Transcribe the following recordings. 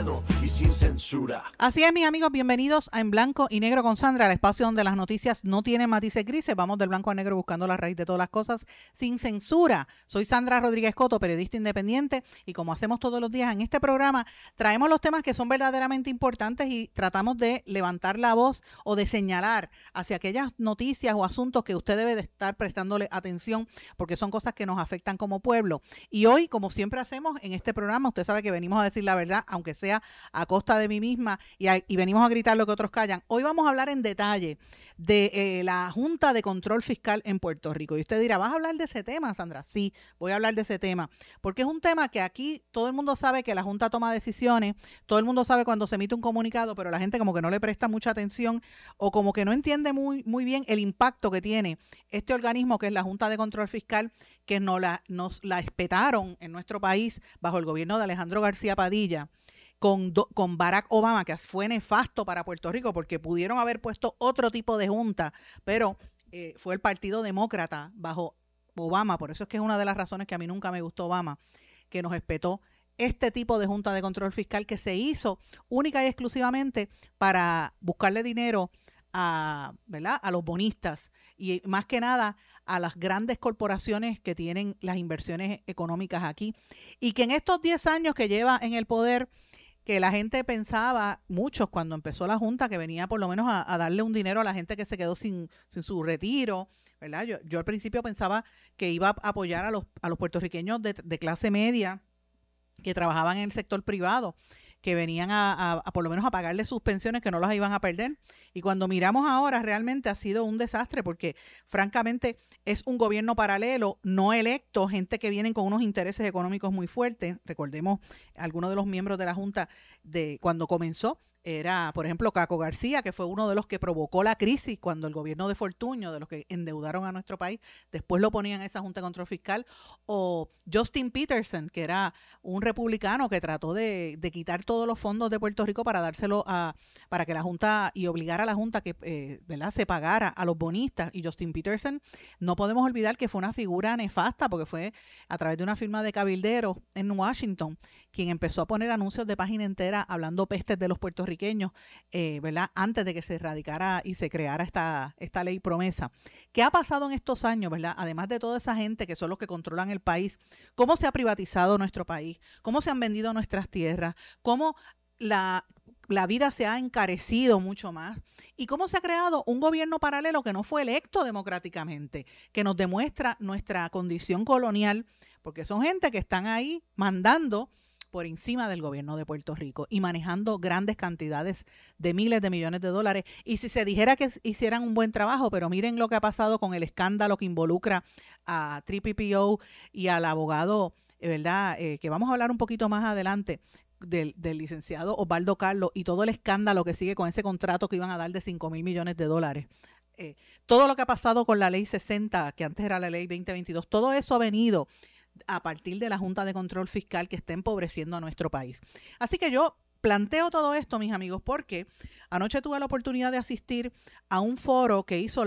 miedo y sin censura. Así es, mis amigos, bienvenidos a En Blanco y Negro con Sandra, el espacio donde las noticias no tienen matices grises. Vamos del blanco al negro buscando la raíz de todas las cosas sin censura. Soy Sandra Rodríguez Coto, periodista independiente, y como hacemos todos los días en este programa, traemos los temas que son verdaderamente importantes y tratamos de levantar la voz o de señalar hacia aquellas noticias o asuntos que usted debe de estar prestándole atención porque son cosas que nos afectan como pueblo. Y hoy, como siempre hacemos en este programa, usted sabe que venimos a decir la verdad, aunque sea a costa de mí misma, y venimos a gritar lo que otros callan. Hoy vamos a hablar en detalle de la Junta de Control Fiscal en Puerto Rico. Y usted dirá, ¿vas a hablar de ese tema, Sandra? Sí, voy a hablar de ese tema, porque es un tema que aquí todo el mundo sabe que la Junta toma decisiones, todo el mundo sabe cuando se emite un comunicado, pero la gente como que no le presta mucha atención o como que no entiende muy bien el impacto que tiene este organismo que es la Junta de Control Fiscal, que nos la espetaron en nuestro país bajo el gobierno de Alejandro García Padilla, con Barack Obama, que fue nefasto para Puerto Rico porque pudieron haber puesto otro tipo de junta, pero fue el Partido Demócrata bajo Obama. Por eso es que es una de las razones que a mí nunca me gustó Obama, que nos espetó este tipo de junta de control fiscal que se hizo única y exclusivamente para buscarle dinero ¿verdad?, a los bonistas y más que nada a las grandes corporaciones que tienen las inversiones económicas aquí, y que en estos 10 años que lleva en el poder, que la gente pensaba, muchos cuando empezó la Junta, que venía por lo menos a darle un dinero a la gente que se quedó sin su retiro, ¿verdad? Yo al principio pensaba que iba a apoyar a los puertorriqueños de clase media que trabajaban en el sector privado, que venían a por lo menos a pagarle sus pensiones, que no las iban a perder. Y cuando miramos ahora, realmente ha sido un desastre, porque francamente es un gobierno paralelo, no electo, gente que vienen con unos intereses económicos muy fuertes. Recordemos, algunos de los miembros de la Junta de cuando comenzó, era, por ejemplo, Caco García, que fue uno de los que provocó la crisis cuando el gobierno de Fortuño, de los que endeudaron a nuestro país, después lo ponían en esa Junta de Control Fiscal, o Justin Peterson, que era un republicano que trató de quitar todos los fondos de Puerto Rico para dárselo para que la Junta, y obligar a la Junta que ¿verdad?, se pagara a los bonistas. Y Justin Peterson, no podemos olvidar que fue una figura nefasta, porque fue a través de una firma de cabilderos en Washington quien empezó a poner anuncios de página entera hablando pestes de los puertorriqueños, ¿verdad?, antes de que se erradicara y se creara esta ley promesa. ¿Qué ha pasado en estos años, verdad? Además de toda esa gente que son los que controlan el país, cómo se ha privatizado nuestro país, cómo se han vendido nuestras tierras, cómo la vida se ha encarecido mucho más, y cómo se ha creado un gobierno paralelo que no fue electo democráticamente, que nos demuestra nuestra condición colonial, porque son gente que están ahí mandando por encima del gobierno de Puerto Rico y manejando grandes cantidades de miles de millones de dólares. Y si se dijera que hicieran un buen trabajo, pero miren lo que ha pasado con el escándalo que involucra a 3PPO y al abogado, ¿verdad?, que vamos a hablar un poquito más adelante, del licenciado Osvaldo Carlos, y todo el escándalo que sigue con ese contrato que iban a dar de 5,000 millones de dólares. Todo lo que ha pasado con la ley 60, que antes era la ley 2022, todo eso ha venido a partir de la Junta de Control Fiscal, que está empobreciendo a nuestro país. Así que yo planteo todo esto, mis amigos, porque anoche tuve la oportunidad de asistir a un foro que hizo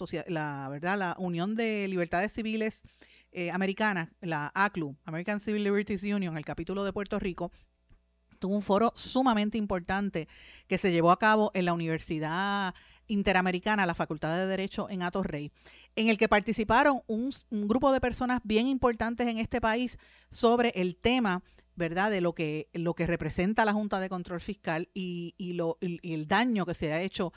la Unión de Libertades Civiles Americanas, la ACLU, American Civil Liberties Union, el capítulo de Puerto Rico. Tuvo un foro sumamente importante que se llevó a cabo en la Universidad Interamericana, la Facultad de Derecho en Atorrey, en el que participaron un grupo de personas bien importantes en este país sobre el tema, ¿verdad?, de lo que representa la Junta de Control Fiscal y el daño que se ha hecho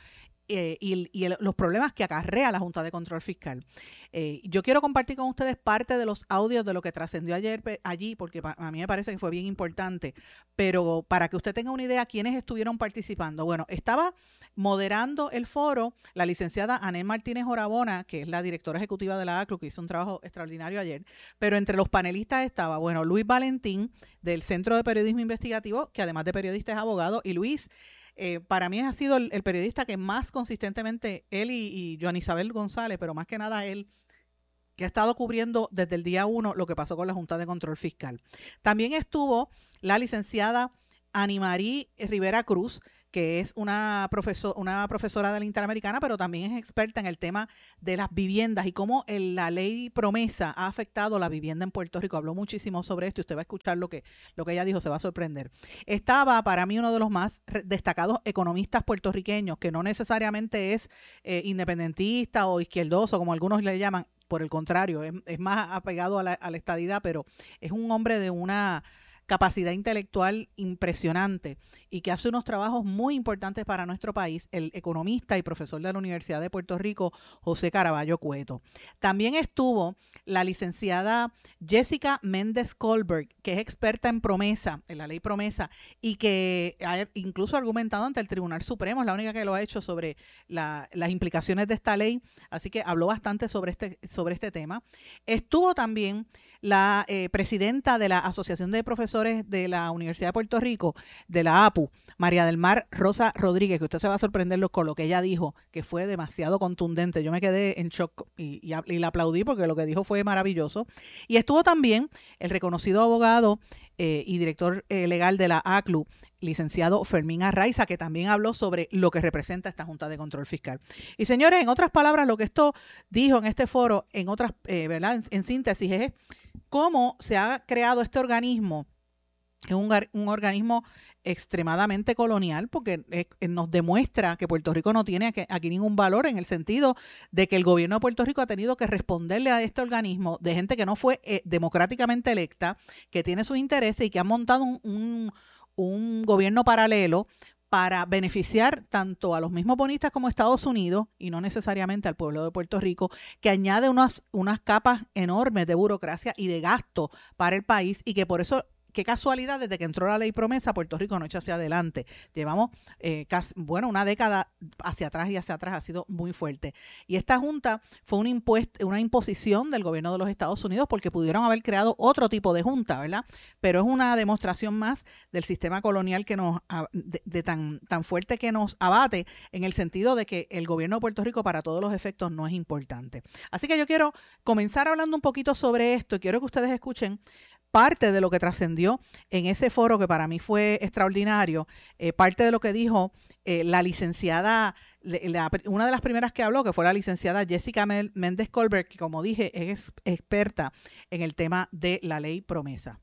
los problemas que acarrea la Junta de Control Fiscal. Yo quiero compartir con ustedes parte de los audios de lo que trascendió allí, porque a mí me parece que fue bien importante, pero para que usted tenga una idea quiénes estuvieron participando. Bueno, estaba moderando el foro la licenciada Anel Martínez Orabona, que es la directora ejecutiva de la ACLU, que hizo un trabajo extraordinario ayer, pero entre los panelistas estaba, bueno, Luis Valentín, del Centro de Periodismo Investigativo, que además de periodista es abogado, y Luis, para mí ha sido el periodista que más consistentemente, él y Joan Isabel González, pero más que nada él, que ha estado cubriendo desde el día 1 lo que pasó con la Junta de Control Fiscal. También estuvo la licenciada Animarí Rivera Cruz, que es una profesora de la Interamericana, pero también es experta en el tema de las viviendas y cómo la ley promesa ha afectado la vivienda en Puerto Rico. Habló muchísimo sobre esto y usted va a escuchar lo que ella dijo, se va a sorprender. Estaba para mí uno de los más destacados economistas puertorriqueños, que no necesariamente es independentista o izquierdoso, como algunos le llaman, por el contrario, es más apegado a la estadidad, pero es un hombre de una capacidad intelectual impresionante y que hace unos trabajos muy importantes para nuestro país, el economista y profesor de la Universidad de Puerto Rico, José Caraballo Cueto. También estuvo la licenciada Jessica Méndez Colbert, que es experta en promesa, en la ley promesa, y que ha incluso argumentado ante el Tribunal Supremo, es la única que lo ha hecho sobre las implicaciones de esta ley, así que habló bastante sobre este tema. Estuvo también la presidenta de la Asociación de Profesores de la Universidad de Puerto Rico, de la APU, María del Mar Rosa Rodríguez, que usted se va a sorprender con lo que ella dijo, que fue demasiado contundente. Yo me quedé en shock y la aplaudí porque lo que dijo fue maravilloso. Y estuvo también el reconocido abogado y director legal de la ACLU, licenciado Fermín Arraiza, que también habló sobre lo que representa esta Junta de Control Fiscal. Y señores, en otras palabras, lo que esto dijo en este foro, ¿verdad? En síntesis, es cómo se ha creado este organismo. Es un organismo extremadamente colonial porque nos demuestra que Puerto Rico no tiene aquí ningún valor, en el sentido de que el gobierno de Puerto Rico ha tenido que responderle a este organismo de gente que no fue democráticamente electa, que tiene sus intereses y que ha montado un gobierno paralelo para beneficiar tanto a los mismos bonistas como a Estados Unidos y no necesariamente al pueblo de Puerto Rico, que añade unas capas enormes de burocracia y de gasto para el país, y que por eso, qué casualidad, desde que entró la ley promesa, Puerto Rico no echa hacia adelante. Llevamos una década hacia atrás y hacia atrás, ha sido muy fuerte. Y esta junta fue una imposición del gobierno de los Estados Unidos, porque pudieron haber creado otro tipo de junta, ¿verdad? Pero es una demostración más del sistema colonial que tan fuerte que nos abate, en el sentido de que el gobierno de Puerto Rico para todos los efectos no es importante. Así que yo quiero comenzar hablando un poquito sobre esto y quiero que ustedes escuchen parte de lo que trascendió en ese foro, que para mí fue extraordinario, parte de lo que dijo la licenciada, una de las primeras que habló, que fue la licenciada Jessica Méndez Colbert, que, como dije, es experta en el tema de la ley promesa.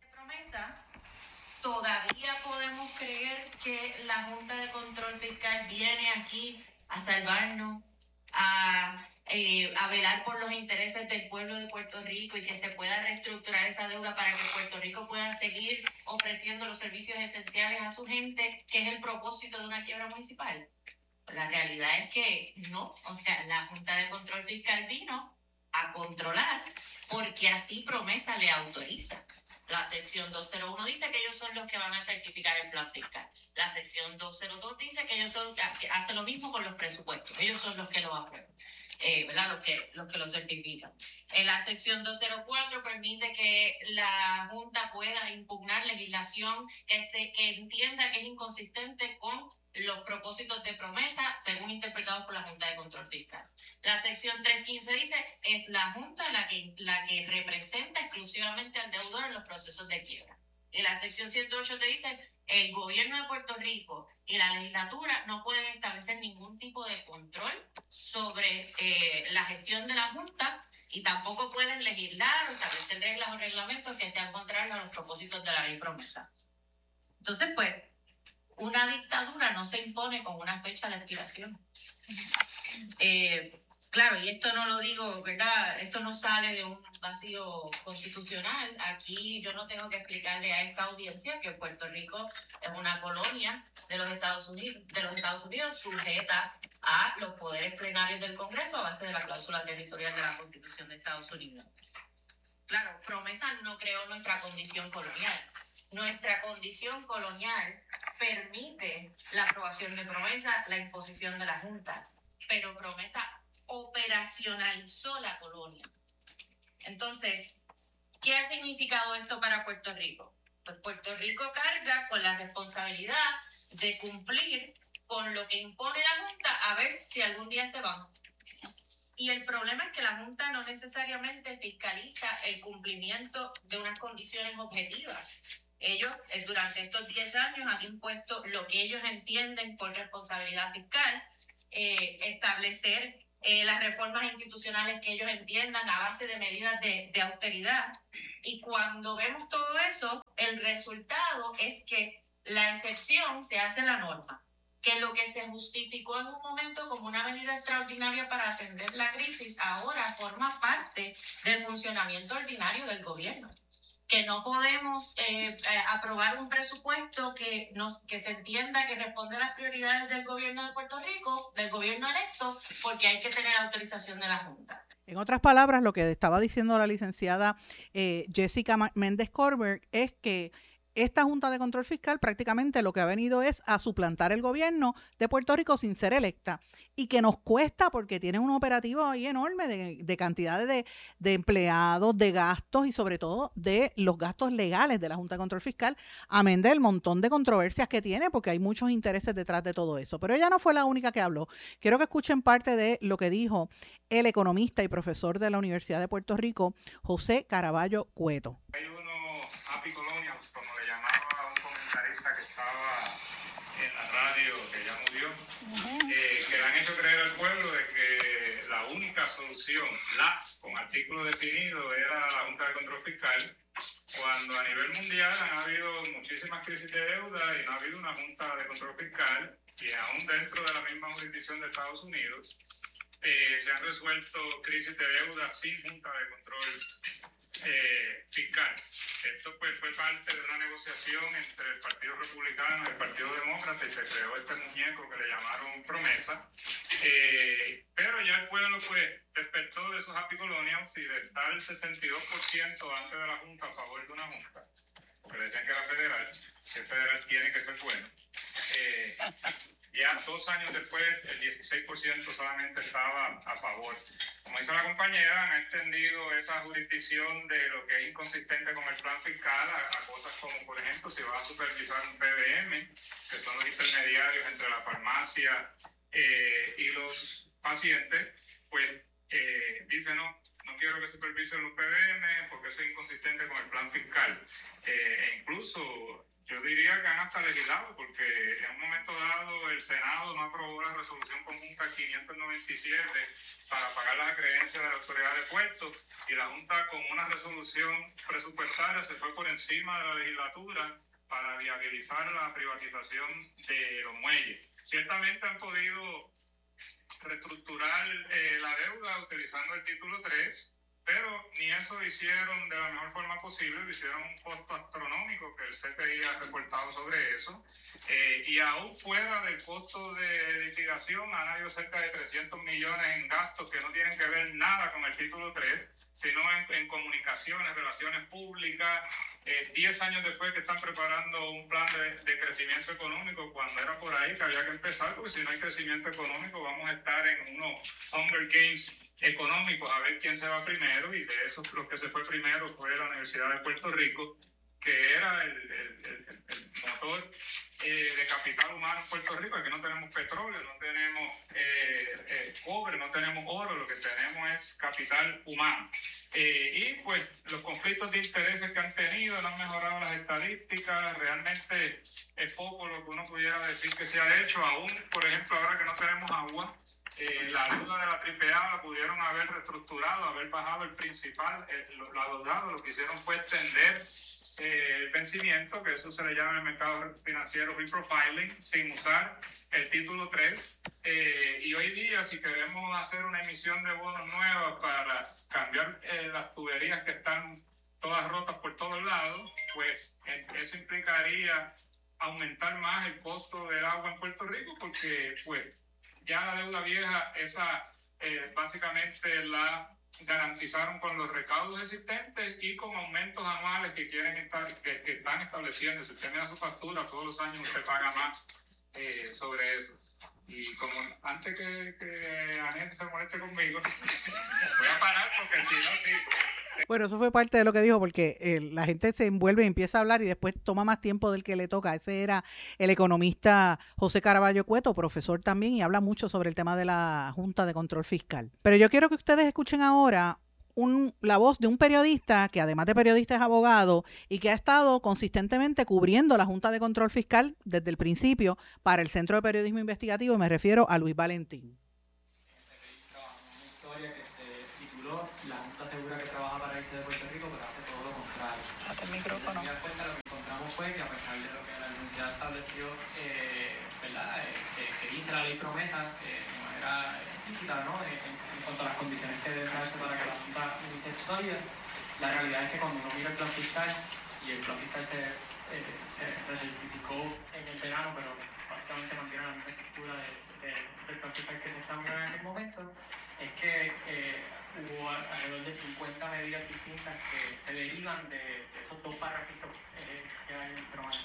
Todavía podemos creer que la Junta de Control Fiscal viene aquí a salvarnos, a velar por los intereses del pueblo de Puerto Rico y que se pueda reestructurar esa deuda para que Puerto Rico pueda seguir ofreciendo los servicios esenciales a su gente, que es el propósito de una quiebra municipal. La realidad es que no, o sea, la Junta de Control Fiscal vino a controlar porque así promesa le autoriza. La sección 201 dice que ellos son los que van a certificar el plan fiscal. La sección 202 dice que ellos son, que hace lo mismo con los presupuestos. Ellos son los que lo aprueban, ¿verdad? Los que lo certifican. La sección 204 permite que la Junta pueda impugnar legislación que entienda que es inconsistente con los propósitos de promesa según interpretados por la Junta de Control Fiscal. La sección 315 dice es la Junta la que representa exclusivamente al deudor en los procesos de quiebra. Y la sección 108 te dice el gobierno de Puerto Rico y la legislatura no pueden establecer ningún tipo de control sobre la gestión de la Junta, y tampoco pueden legislar o establecer reglas o reglamentos que sean contrarios a los propósitos de la ley promesa. Entonces, pues, una dictadura no se impone con una fecha de expiración. Claro, y esto no lo digo, ¿verdad? Esto no sale de un vacío constitucional. Aquí yo no tengo que explicarle a esta audiencia que Puerto Rico es una colonia de los Estados Unidos sujeta a los poderes plenarios del Congreso a base de la cláusula territorial de la Constitución de Estados Unidos. Claro, promesa no creó nuestra condición colonial. Nuestra condición colonial permite la aprobación de promesa, la imposición de la Junta, pero promesa operacionalizó la colonia. Entonces, ¿qué ha significado esto para Puerto Rico? Pues Puerto Rico carga con la responsabilidad de cumplir con lo que impone la Junta, a ver si algún día se van. Y el problema es que la Junta no necesariamente fiscaliza el cumplimiento de unas condiciones objetivas. Ellos durante estos 10 años han impuesto lo que ellos entienden por responsabilidad fiscal, establecer las reformas institucionales que ellos entiendan a base de medidas de austeridad. Y cuando vemos todo eso, el resultado es que la excepción se hace la norma, que lo que se justificó en un momento como una medida extraordinaria para atender la crisis ahora forma parte del funcionamiento ordinario del gobierno. Que no podemos aprobar un presupuesto que se entienda que responde a las prioridades del gobierno de Puerto Rico, del gobierno electo, porque hay que tener autorización de la Junta. En otras palabras, lo que estaba diciendo la licenciada Jessica Méndez Corber es que esta Junta de Control Fiscal prácticamente lo que ha venido es a suplantar el gobierno de Puerto Rico sin ser electa y que nos cuesta porque tiene un operativo ahí enorme de cantidades de empleados, de gastos y sobre todo de los gastos legales de la Junta de Control Fiscal, amén del montón de controversias que tiene porque hay muchos intereses detrás de todo eso. Pero ella no fue la única que habló. Quiero que escuchen parte de lo que dijo el economista y profesor de la Universidad de Puerto Rico, José Caraballo Cueto. Hay unos happy colonials, como le llamaba un comentarista que estaba en la radio, que ya murió, que le han hecho creer al pueblo de que la única solución, con artículo definido, era la Junta de Control Fiscal, cuando a nivel mundial han habido muchísimas crisis de deuda y no ha habido una Junta de Control Fiscal, y aún dentro de la misma jurisdicción de Estados Unidos se han resuelto crisis de deuda sin Junta de Control fiscal. Esto pues fue parte de una negociación entre el Partido Republicano y el Partido Demócrata y se creó este muñeco que le llamaron promesa. Pero ya el pueblo pues despertó de esos happy colonials y de estar el 62% antes de la Junta a favor de una Junta, porque le decían que era federal, que federal tiene que ser bueno. Ya 2 años después, el 16% solamente estaba a favor. Como dice la compañera, han extendido esa jurisdicción de lo que es inconsistente con el plan fiscal a cosas como, por ejemplo, si va a supervisar un PBM, que son los intermediarios entre la farmacia y los pacientes, pues dice no quiero que supervisen los PBM porque eso es inconsistente con el plan fiscal. E incluso yo diría que han hasta legislado porque en un momento dado el Senado no aprobó la resolución conjunta 597 para pagar las acreencias de la autoridad de puertos y la Junta con una resolución presupuestaria se fue por encima de la legislatura para viabilizar la privatización de los muelles. Ciertamente han podido reestructurar la deuda utilizando el título 3, pero ni eso hicieron de la mejor forma posible, lo hicieron un costo astronómico que el CPI ha reportado sobre eso, y aún fuera del costo de litigación han habido cerca de 300 millones en gastos que no tienen que ver nada con el título 3, sino en comunicaciones, relaciones públicas. 10 años después que están preparando un plan de crecimiento económico, cuando era por ahí que había que empezar, porque si no hay crecimiento económico vamos a estar en unos Hunger Games económicos a ver quién se va primero, y de esos los que se fue primero fue la Universidad de Puerto Rico, que era el motor de capital humano en Puerto Rico. Aquí no tenemos petróleo, no tenemos cobre, no tenemos oro, lo que tenemos es capital humano. Y pues los conflictos de intereses que han tenido no han mejorado las estadísticas. Realmente es poco lo que uno pudiera decir que se ha hecho. Aún, por ejemplo, ahora que no tenemos agua, la deuda de la AAA la pudieron haber reestructurado, haber bajado el principal, la deuda, lo que hicieron fue extender el vencimiento, que eso se le llama en el mercado financiero reprofiling, sin usar el título 3. Y hoy día, si queremos hacer una emisión de bonos nuevos para cambiar las tuberías que están todas rotas por todos lados, pues eso implicaría aumentar más el costo del agua en Puerto Rico, porque pues ya la deuda vieja, esa básicamente la garantizaron con los recaudos existentes y con aumentos anuales que están estableciendo. Si usted mira su factura, todos los años usted paga más sobre eso. Y como antes que Anet se moleste conmigo, voy a parar porque si no, sí. Bueno, eso fue parte de lo que dijo, porque la gente se envuelve y empieza a hablar y después toma más tiempo del que le toca. Ese era el economista José Caraballo Cueto, profesor también, y habla mucho sobre el tema de la Junta de Control Fiscal. Pero yo quiero que ustedes escuchen ahora la voz de un periodista que además de periodista es abogado y que ha estado consistentemente cubriendo la Junta de Control Fiscal desde el principio para el Centro de Periodismo Investigativo, y me refiero a Luis Valentín. En ese país trabajamos una historia que se tituló La Junta asegura que trabaja para irse de Puerto Rico, pero hace todo lo contrario. Hasta el micrófono. En cuenta, lo que encontramos fue que a pesar de lo que la licenciada estableció, ¿verdad? Que dice la ley promesa de manera explícita, ¿no? En cuanto a las condiciones que deben darse para que la Junta inicie su salida, la realidad es que cuando uno mira el plan fiscal, y el plan fiscal se recertificó en el verano, pero básicamente mantiene la misma estructura del plan fiscal que se examinó en aquel momento, es que hubo alrededor de 50 medidas distintas que se derivan de esos dos párrafos que hay en el programa.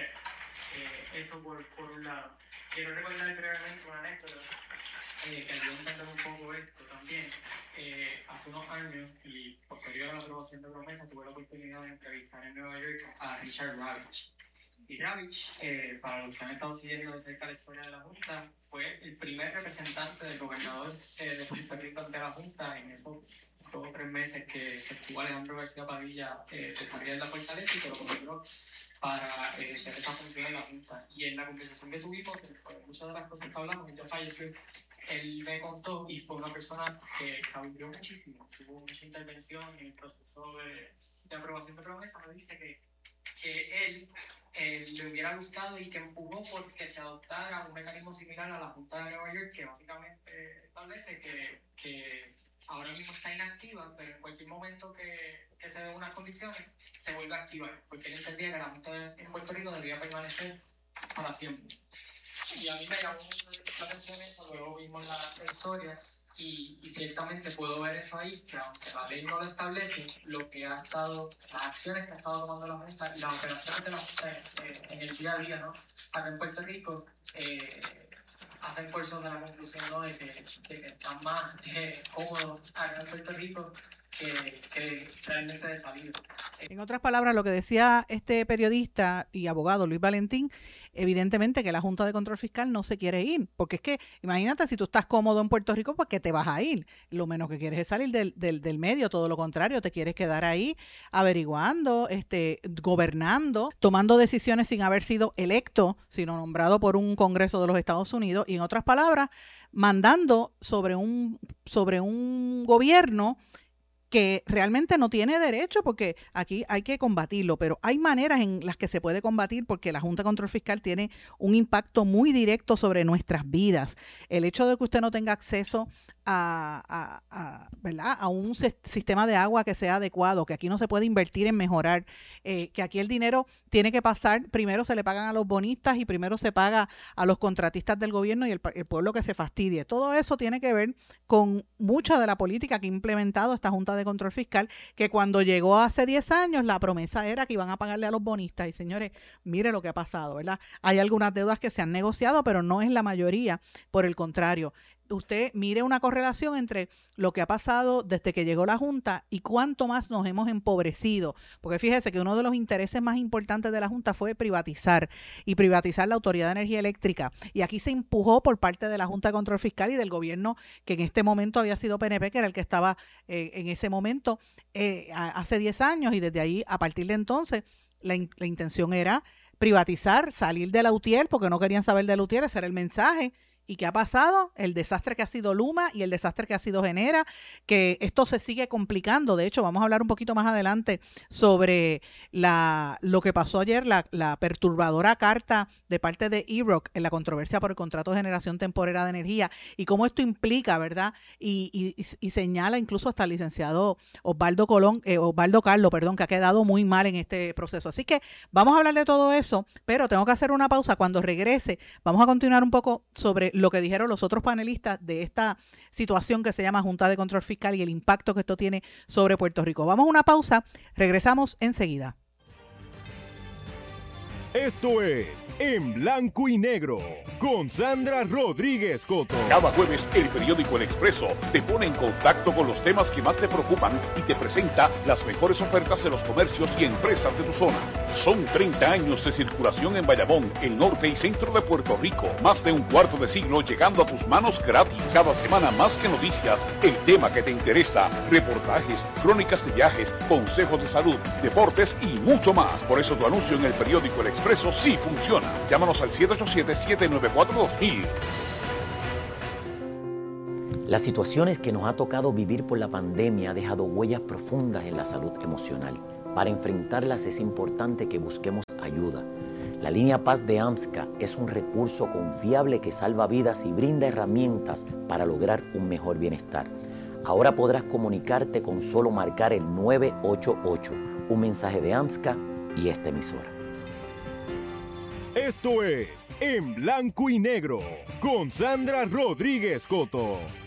Eso por un lado. Quiero recordar brevemente una anécdota que ayudó a entender un poco esto también. Hace unos años, y posterior a la aprobación de promesa, tuve la oportunidad de entrevistar en Nueva York a Richard Ravitch. Y Ravitch, para los que han estado siguiendo de cerca la historia de la Junta, fue el primer representante del gobernador de Puerto Rico ante la Junta en esos 2 o 3 meses que estuvo Alejandro García Padilla de salida de la fortaleza y que lo convidó para ejercer esa función en la Junta. Y en la conversación que tuvimos, muchas de las cosas que hablamos, él ya falleció, él me contó, y fue una persona que abrió muchísimo, tuvo mucha intervención en el proceso de aprobación de promesa. Me dice que él le hubiera gustado y que empujó porque se adoptara un mecanismo similar a la Junta de Nueva York, que básicamente establece que ahora mismo está inactiva, pero en cualquier momento que se den unas condiciones, se vuelve a activar, porque él entendía que la Junta en Puerto Rico debería permanecer para siempre. Y a mí me llamó la atención eso, luego vimos la historia, y ciertamente puedo ver eso ahí, que aunque la ley no lo establece, lo que ha estado, las acciones que ha estado tomando la Junta y las operaciones de la Junta en el día a día, ¿no? Acá en Puerto Rico, hacen fuerza de la conclusión, ¿no? de que están más cómodos acá en Puerto Rico que realmente de salida. En otras palabras, lo que decía este periodista y abogado Luis Valentín, evidentemente que la Junta de Control Fiscal no se quiere ir, porque es que, imagínate, si tú estás cómodo en Puerto Rico, pues que te vas a ir. Lo menos que quieres es salir del medio, todo lo contrario, te quieres quedar ahí averiguando, gobernando, tomando decisiones sin haber sido electo, sino nombrado por un Congreso de los Estados Unidos, y en otras palabras, mandando sobre un gobierno que realmente no tiene derecho, porque aquí hay que combatirlo, pero hay maneras en las que se puede combatir, porque la Junta de Control Fiscal tiene un impacto muy directo sobre nuestras vidas. El hecho de que usted no tenga acceso ¿verdad? A un sistema de agua que sea adecuado, que aquí no se puede invertir en mejorar, que aquí el dinero tiene que pasar, primero se le pagan a los bonistas y primero se paga a los contratistas del gobierno y el pueblo que se fastidie. Todo eso tiene que ver con mucha de la política que ha implementado esta Junta de Control Fiscal, que cuando llegó hace 10 años la promesa era que iban a pagarle a los bonistas, y señores, mire lo que ha pasado, ¿verdad? Hay algunas deudas que se han negociado, pero no es la mayoría, por el contrario. Usted mire una correlación entre lo que ha pasado desde que llegó la Junta y cuánto más nos hemos empobrecido, porque fíjese que uno de los intereses más importantes de la Junta fue privatizar la Autoridad de Energía Eléctrica, y aquí se empujó por parte de la Junta de Control Fiscal y del gobierno que en este momento había sido PNP, que era el que estaba en ese momento hace 10 años, y desde ahí, a partir de entonces, la intención era privatizar, salir de la UTIER, porque no querían saber de la UTIER, ese era el mensaje. ¿Y qué ha pasado? El desastre que ha sido Luma y el desastre que ha sido Genera, que esto se sigue complicando. De hecho, vamos a hablar un poquito más adelante sobre lo que pasó ayer, la perturbadora carta de parte de EROC en la controversia por el contrato de generación temporera de energía, y cómo esto implica, ¿verdad? Y señala incluso hasta el licenciado Osvaldo Carlo, que ha quedado muy mal en este proceso. Así que vamos a hablar de todo eso, pero tengo que hacer una pausa. Cuando regrese, vamos a continuar un poco sobre lo que dijeron los otros panelistas de esta situación que se llama Junta de Control Fiscal y el impacto que esto tiene sobre Puerto Rico. Vamos a una pausa, regresamos enseguida. Esto es En Blanco y Negro con Sandra Rodríguez Coto. Cada jueves el periódico El Expreso te pone en contacto con los temas que más te preocupan y te presenta las mejores ofertas de los comercios y empresas de tu zona. Son 30 años de circulación en Bayamón, el norte y centro de Puerto Rico. Más de un cuarto de siglo llegando a tus manos gratis. Cada semana más que noticias, el tema que te interesa, reportajes, crónicas de viajes, consejos de salud, deportes y mucho más. Por eso tu anuncio en el periódico El Expreso sí funciona. Llámanos al 787-794-2000. Las situaciones que nos ha tocado vivir por la pandemia ha dejado huellas profundas en la salud emocional. Para enfrentarlas es importante que busquemos ayuda. La línea Paz de AMSCA es un recurso confiable que salva vidas y brinda herramientas para lograr un mejor bienestar. Ahora podrás comunicarte con solo marcar el 988, un mensaje de AMSCA y esta emisora. Esto es En Blanco y Negro con Sandra Rodríguez Coto.